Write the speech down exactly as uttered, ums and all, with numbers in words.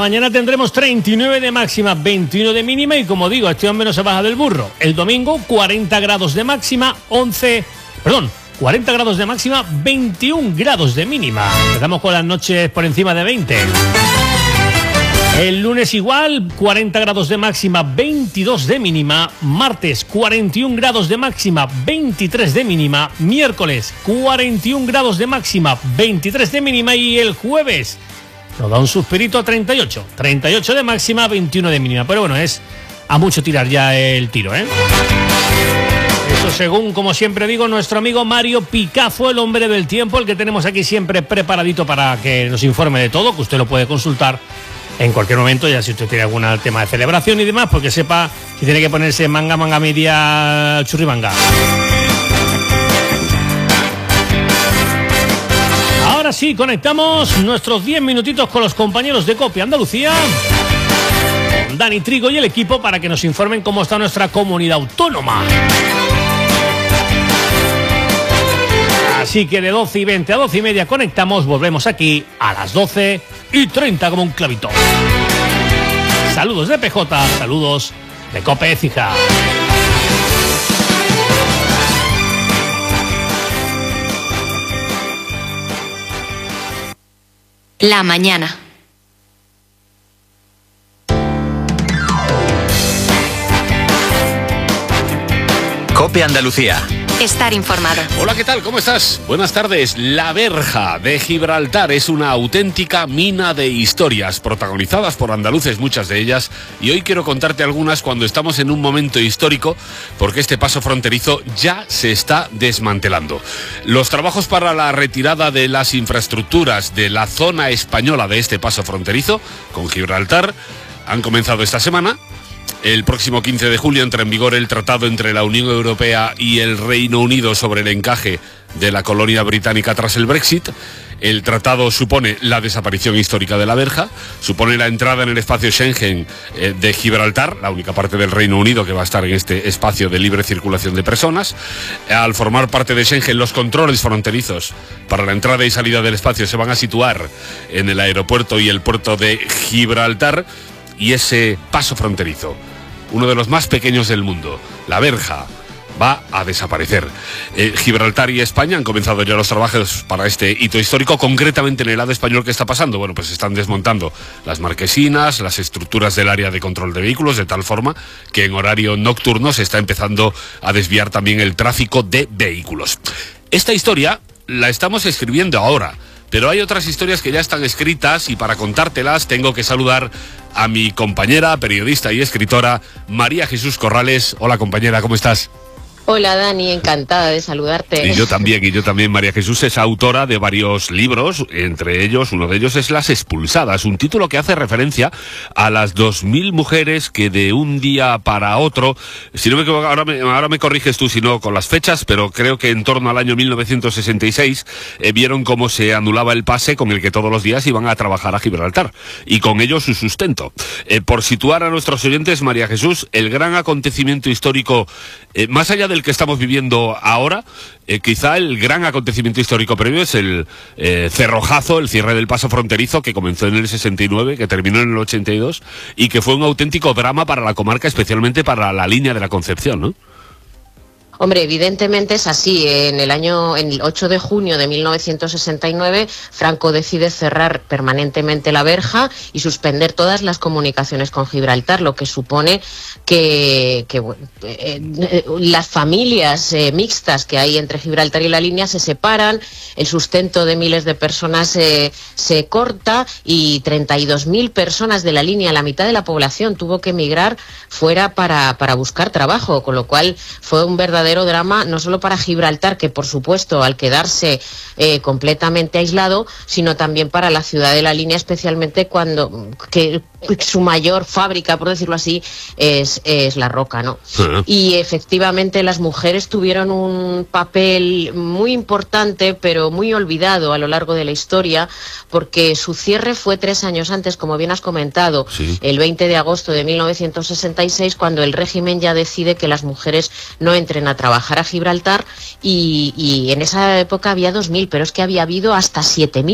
mañana tendremos treinta y nueve de máxima, veintiuno de mínima y, como digo, este hombre no se baja del burro. El domingo, cuarenta grados de máxima, once... Perdón, cuarenta grados de máxima, veintiún grados de mínima. Empezamos con las noches por encima de veinte. El lunes igual, cuarenta grados de máxima, veintidós de mínima. Martes, cuarenta y un grados de máxima, veintitrés de mínima. Miércoles, cuarenta y un grados de máxima, veintitrés de mínima. Y el jueves nos da un suspirito a treinta y ocho. treinta y ocho de máxima, veintiuno de mínima. Pero bueno, es a mucho tirar ya el tiro, ¿eh? Eso según, como siempre digo, nuestro amigo Mario Picazo, el hombre del tiempo, el que tenemos aquí siempre preparadito para que nos informe de todo, que usted lo puede consultar en cualquier momento, ya si usted tiene algún tema de celebración y demás, porque sepa si tiene que ponerse manga, manga media, churrimanga. Ahora sí, conectamos nuestros diez minutitos con los compañeros de COPE Andalucía, Dani Trigo y el equipo, para que nos informen cómo está nuestra comunidad autónoma. Así que de doce y veinte a doce y media conectamos, volvemos aquí a las doce y treinta como un clavito. Saludos de P J, saludos de COPE Écija. La mañana. COPE Andalucía. Estar informado. Hola, ¿qué tal? ¿Cómo estás? Buenas tardes. La Verja de Gibraltar es una auténtica mina de historias, protagonizadas por andaluces, muchas de ellas, y hoy quiero contarte algunas cuando estamos en un momento histórico, porque este paso fronterizo ya se está desmantelando. Los trabajos para la retirada de las infraestructuras de la zona española de este paso fronterizo con Gibraltar han comenzado esta semana. El próximo quince de julio entra en vigor el tratado entre la Unión Europea y el Reino Unido sobre el encaje de la colonia británica tras el Brexit. El tratado supone la desaparición histórica de la Verja, supone la entrada en el espacio Schengen eh, de Gibraltar, la única parte del Reino Unido que va a estar en este espacio de libre circulación de personas. Al formar parte de Schengen, los controles fronterizos para la entrada y salida del espacio se van a situar en el aeropuerto y el puerto de Gibraltar, y ese paso fronterizo, uno de los más pequeños del mundo, la Verja, va a desaparecer. Eh, Gibraltar y España han comenzado ya los trabajos para este hito histórico. Concretamente, en el lado español, ¿qué está pasando? Bueno, pues están desmontando las marquesinas, las estructuras del área de control de vehículos, de tal forma que en horario nocturno se está empezando a desviar también el tráfico de vehículos. Esta historia la estamos escribiendo ahora, pero hay otras historias que ya están escritas, y para contártelas tengo que saludar a mi compañera, periodista y escritora, María Jesús Corrales. Hola, compañera, ¿cómo estás? Hola, Dani, encantada de saludarte. Y yo también, y yo también. María Jesús es autora de varios libros, entre ellos, uno de ellos es Las Expulsadas, un título que hace referencia a las dos mil mujeres que de un día para otro, si no me equivoco, ahora me, ahora me corriges tú si no con las fechas, pero creo que en torno al año mil novecientos sesenta y seis eh, vieron cómo se anulaba el pase con el que todos los días iban a trabajar a Gibraltar, y con ello su sustento. Eh, por situar a nuestros oyentes, María Jesús, el gran acontecimiento histórico, eh, más allá del que estamos viviendo ahora, eh, quizá el gran acontecimiento histórico previo es el eh, cerrojazo, el cierre del paso fronterizo, que comenzó en el sesenta y nueve, que terminó en el ochenta y dos, y que fue un auténtico drama para la comarca, especialmente para la línea de la Concepción, ¿no? Hombre, evidentemente es así. En el año, en el ocho de junio de mil novecientos sesenta y nueve, Franco decide cerrar permanentemente la Verja y suspender todas las comunicaciones con Gibraltar, lo que supone que, que bueno, eh, eh, las familias eh, mixtas que hay entre Gibraltar y la línea se separan, el sustento de miles de personas eh, se corta, y treinta y dos mil personas de la línea, la mitad de la población, tuvo que emigrar fuera para, para buscar trabajo, con lo cual fue un verdadero drama, no solo para Gibraltar, que por supuesto al quedarse eh, completamente aislado, sino también para la ciudad de la línea, especialmente cuando que su mayor fábrica, por decirlo así, es, es La Roca, ¿no? Sí. Y efectivamente las mujeres tuvieron un papel muy importante, pero muy olvidado a lo largo de la historia, porque su cierre fue tres años antes, como bien has comentado, sí. El veinte de agosto de mil novecientos sesenta y seis, cuando el régimen ya decide que las mujeres no entren a trabajar a Gibraltar, y, y en esa época había dos mil, pero es que había habido hasta siete mil